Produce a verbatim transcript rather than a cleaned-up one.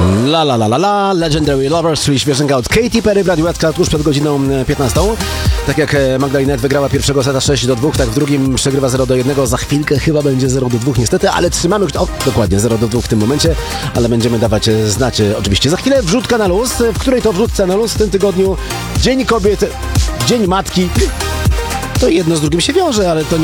La la la la la, Legendary Lovers, czyli świeżynka od Katy Perry w Radiu Ład tuż przed godziną piętnastą. Tak jak Magdalena wygrała pierwszego seta sześć do dwóch, tak w drugim przegrywa zero do jednego. Za chwilkę chyba będzie zero do dwóch niestety, ale trzymamy... O, dokładnie, zero do dwóch w tym momencie, ale będziemy dawać znać oczywiście. Za chwilę wrzutka na luz, w której to wrzutce na luz w tym tygodniu Dzień Kobiet, Dzień Matki. To jedno z drugim się wiąże, ale to nie